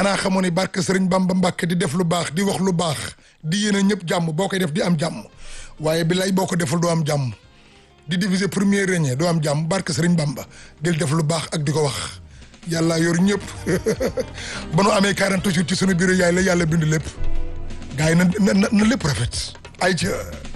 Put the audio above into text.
xanaa xamoo ne barke Sëriñ Bamba Mbàkke di def lu baax di wax lu baax di yéene ñëpp jàmm boo koy def di am jàmm waaye bi lay boo ko deful doo am jàmm di diviser premier régné doo am jàmm barke Sëriñ Bamba del def lu baax ak di ko wax yàlla yor ñëpp ba nu amee 40 jours ci sunu bureau yaay la yàlla bind lépp gars yi na lépp rafet ay ca